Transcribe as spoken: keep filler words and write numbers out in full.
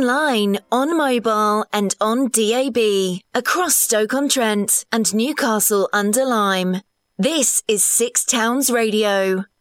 online, on mobile and on D A B, across Stoke-on-Trent and Newcastle under Lyme. This is Six Towns Radio.